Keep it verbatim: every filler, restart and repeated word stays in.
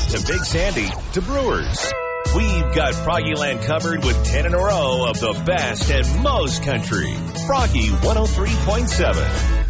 to Big Sandy to Brewers. We've got Froggy Land covered with ten in a row of the best and most country. Froggy one oh three point seven.